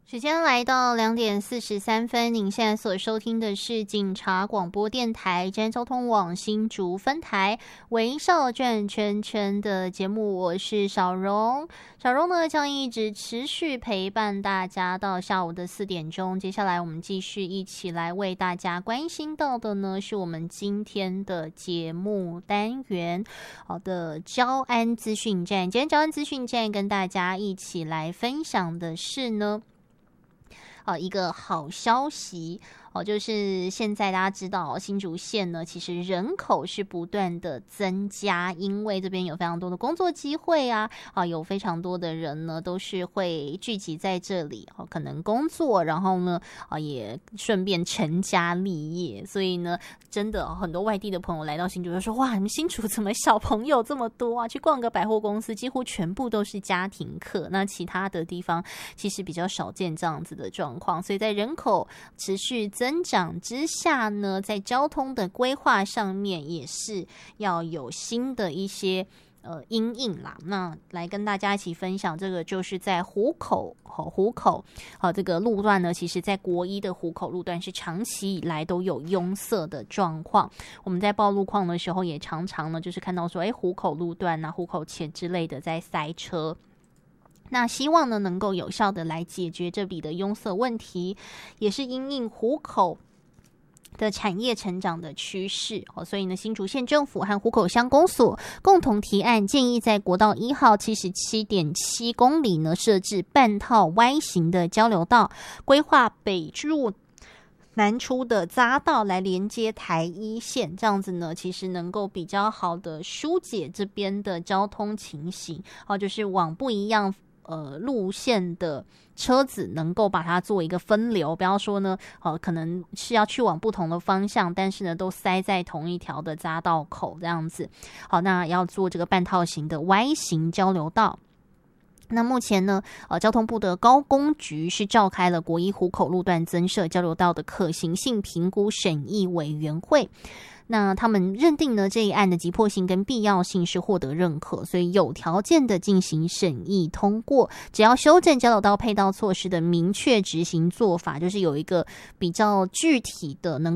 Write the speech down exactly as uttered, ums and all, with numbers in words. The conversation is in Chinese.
时间来到两点四十三分，您现在所收听的是警察广播电台真交通网新竹分台微笑转圈圈的节目，我是小荣。小荣呢将一直持续陪伴大家到下午的四点钟。接下来我们继续一起来为大家关心到的呢，是我们今天的节目单元，好的交安资讯站。今天交安资讯站跟大家一起来分享的是呢。呃，一个好消息哦，就是现在大家知道新竹县呢，其实人口是不断的增加，因为这边有非常多的工作机会啊，啊，有非常多的人呢都是会聚集在这里，哦，可能工作，然后呢，啊，也顺便成家立业，所以呢，真的很多外地的朋友来到新竹就说，哇，你们新竹怎么小朋友这么多啊？去逛个百货公司，几乎全部都是家庭客，那其他的地方其实比较少见这样子的状况，所以在人口持续增长之下呢，在交通的规划上面也是要有新的一些呃因应啦。那来跟大家一起分享，这个就是在湖口和湖口好、呃、这个路段呢，其实在国一的湖口路段是长期以来都有拥塞的状况。我们在报路况的时候也常常呢，就是看到说，哎，湖口路段啊、湖口前之类的在塞车。那希望呢能够有效的来解决这笔的拥塞问题，也是因应湖口的产业成长的趋势，所以呢，新竹县政府和湖口乡公所共同提案，建议在国道一号七十七点七公里呢设置半套 Y 型的交流道，规划北入南出的匝道来连接台一线，这样子呢，其实能够比较好的疏解这边的交通情形，哦，就是往不一样呃路线的车子能够把它做一个分流，不要说呢，呃，可能是要去往不同的方向，但是呢，都塞在同一条的匝道口这样子。好，那要做这个半套型的 Y 型交流道。那目前呢，呃，交通部的高工局是召开了国一湖口路段增设交流道的可行性评估审议委员会。那他们认定呢这一案的急迫性跟必要性是获得认可，所以有条件的进行审议通过，只要修正交流道配套措施的明确执行做法，就是有一个比较具体的能